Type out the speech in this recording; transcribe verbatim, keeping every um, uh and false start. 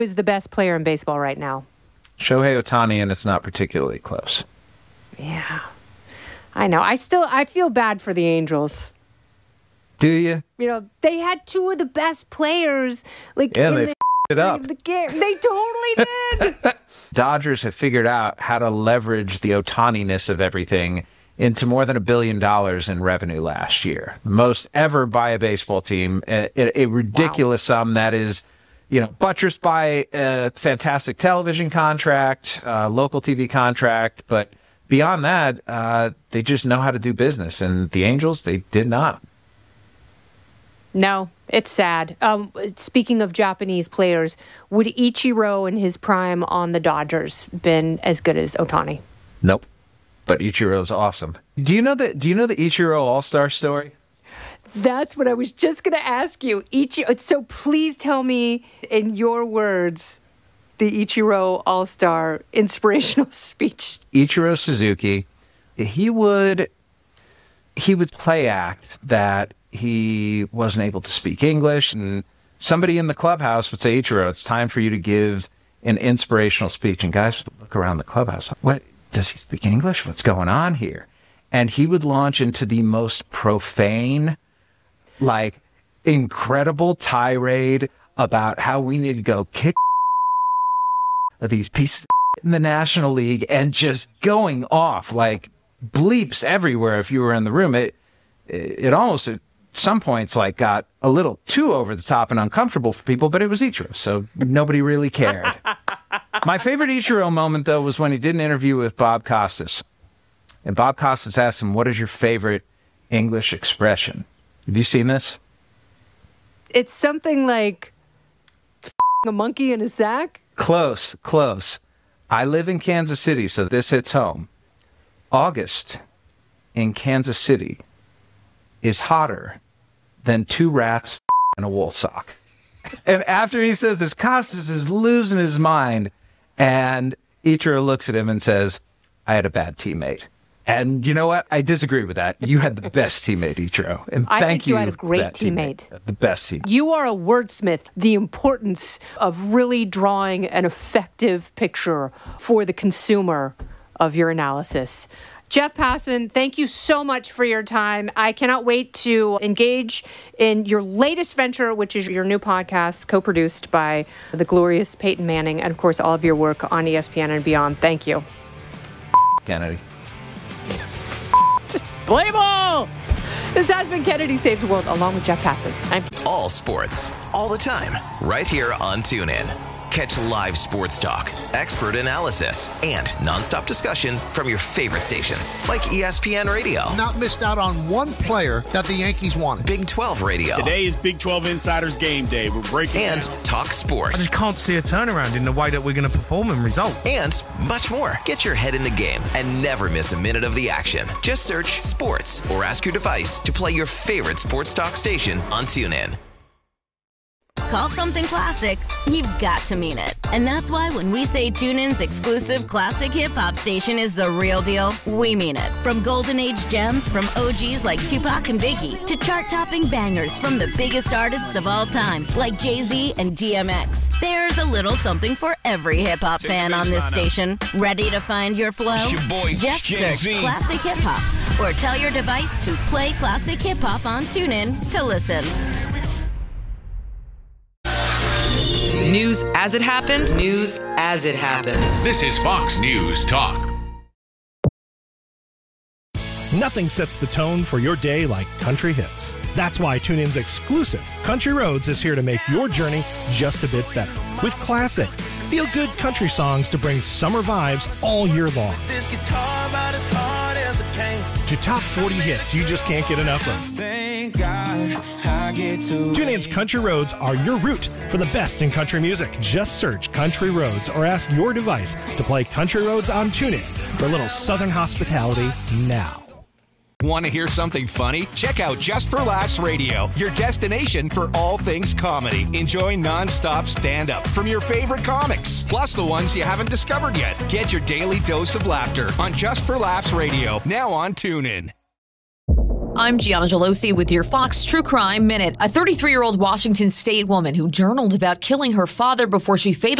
is the best player in baseball right now? Shohei Ohtani, and it's not particularly close. Yeah. I know. I still, I feel bad for the Angels. Do you? You know, they had two of the best players. Like, yeah, in they the, f***ed it up. The game. They totally did. Dodgers have figured out how to leverage the Ohtani-ness of everything into more than a billion dollars in revenue last year. Most ever by a baseball team. A, a, a ridiculous wow. sum that is, you know, buttressed by a fantastic television contract, uh, local T V contract. But beyond that, uh, they just know how to do business. And the Angels, they did not. No, it's sad. Um, speaking of Japanese players, would Ichiro in his prime on the Dodgers been as good as Ohtani? Nope. But Ichiro's awesome. Do you know the Do you know the Ichiro All-Star story? That's what I was just going to ask you. Ichiro. So please tell me in your words the Ichiro All-Star inspirational speech. Ichiro Suzuki, he would he would play act that he wasn't able to speak English, and somebody in the clubhouse would say, Ichiro, it's time for you to give an inspirational speech. And guys would look around the clubhouse, like, what? Does he speak English? What's going on here? And he would launch into the most profane, like, incredible tirade about how we need to go kick these pieces of in the National League, and just going off like bleeps everywhere. If you were in the room, it it almost at some points like got a little too over the top and uncomfortable for people, but it was Ichiro, so nobody really cared. My favorite Ichiro moment, though, was when he did an interview with Bob Costas. And Bob Costas asked him, what is your favorite English expression? Have you seen this? It's something like a monkey in a sack? Close, close. I live in Kansas City, so this hits home. August in Kansas City is hotter than two rats and a wool sock. And after he says this, Costas is losing his mind. And Ichiro looks at him and says, I had a bad teammate. And you know what? I disagree with that. You had the best teammate, Ichiro. And I thank think you you had a great teammate. teammate. The best teammate. You are a wordsmith. The importance of really drawing an effective picture for the consumer of your analysis. Jeff Passan, thank you so much for your time. I cannot wait to engage in your latest venture, which is your new podcast, co-produced by the glorious Peyton Manning, and, of course, all of your work on E S P N and beyond. Thank you. Kennedy. Play ball! This has been Kennedy Saves the World, along with Jeff Passan. I'm all sports, all the time, right here on TuneIn. Catch live sports talk, expert analysis, and nonstop discussion from your favorite stations, like E S P N Radio. Not missed out on one player that the Yankees wanted. Big twelve Radio. Today is Big twelve Insiders Game Day. We're breaking And down. Talk Sports. I just can't see a turnaround in the way that we're going to perform and result. And much more. Get your head in the game and never miss a minute of the action. Just search Sports or ask your device to play your favorite sports talk station on TuneIn. Call something classic, you've got to mean it. And that's why when we say TuneIn's exclusive classic hip-hop station is the real deal, we mean it. From golden age gems from O Gs like Tupac and Biggie to chart-topping bangers from the biggest artists of all time like Jay-Z and D M X. There's a little something for every hip-hop fan on this station. Ready to find your flow? It's your boy, Just Jay-Z. search Classic Hip-Hop or tell your device to play Classic Hip-Hop on TuneIn to listen. News as it happened, news as it happens. This is Fox News Talk. Nothing sets the tone for your day like country hits. That's why TuneIn's exclusive Country Roads is here to make your journey just a bit better. With classic, feel-good country songs to bring summer vibes all year long. This guitar about as hard as it came. To top forty hits you just can't get enough of. Thank God I get to TuneIn's Country Roads are your route for the best in country music. Just search Country Roads or ask your device to play Country Roads on TuneIn for a little Southern hospitality now. Want to hear something funny? Check out Just for Laughs Radio, your destination for all things comedy. Enjoy nonstop stand-up from your favorite comics, plus the ones you haven't discovered yet. Get your daily dose of laughter on Just for Laughs Radio, now on TuneIn. I'm Gianna Gelosi with your Fox True Crime Minute. A thirty-three-year-old Washington State woman who journaled about killing her father before she fatally